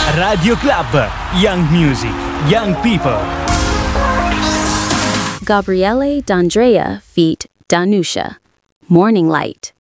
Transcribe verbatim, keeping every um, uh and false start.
Radio Club. Young music, young people. Gabriele D'Andrea feat. Danusha. Morning Light.